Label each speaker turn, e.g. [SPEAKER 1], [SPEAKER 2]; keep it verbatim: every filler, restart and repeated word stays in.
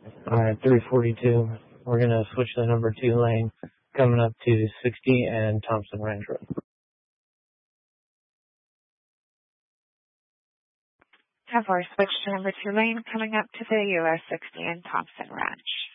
[SPEAKER 1] Alright, three forty-two. We're gonna switch the number two lane coming up to sixty and Thompson Ranch Road.
[SPEAKER 2] Have our switch to number two lane coming up to the U S sixty and Thompson Ranch.